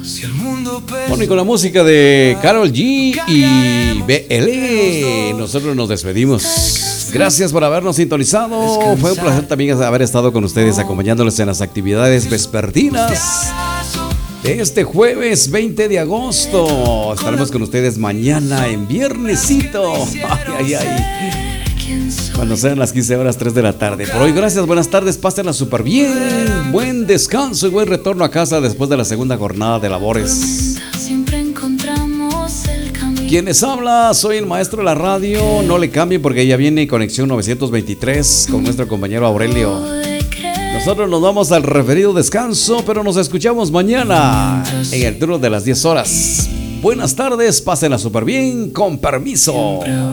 Bueno, y con la música de Karol G y BL, nosotros nos despedimos. Gracias por habernos sintonizado. Fue un placer también haber estado con ustedes, acompañándoles en las actividades vespertinas de este jueves 20 de agosto. Estaremos con ustedes mañana en viernesito. Ay, ay, ay. Cuando sean las 15 horas, 3 de la tarde. Por hoy, gracias, buenas tardes, pásenla súper bien. Buen descanso y buen retorno a casa después de la segunda jornada de labores. Quienes habla, soy el maestro de la radio. No le cambien porque ya viene Conexión 923 con nuestro compañero Aurelio. Nosotros nos vamos al referido descanso, pero nos escuchamos mañana en el turno de las 10 horas. Buenas tardes, pásenla súper bien, con permiso.